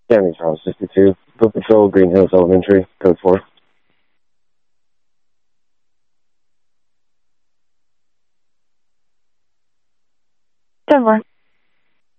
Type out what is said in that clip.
Danny Charles 62. Foot Patrol, Green Hills Elementary, code 4. 10-4.